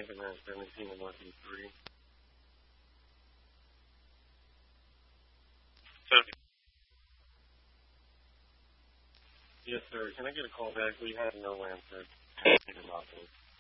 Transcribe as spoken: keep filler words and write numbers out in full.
Camping at seventeen and Lucky three. So, yes, sir. Can I get a call back? We had no answer.